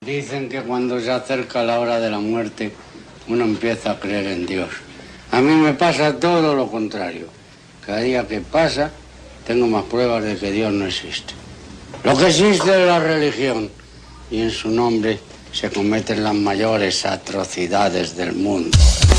Dicen que cuando se acerca la hora de la muerte, uno empieza a creer en Dios. A mí me pasa todo lo contrario. Cada día que pasa, tengo más pruebas de que Dios no existe. Lo que existe es la religión, y en su nombre se cometen las mayores atrocidades del mundo.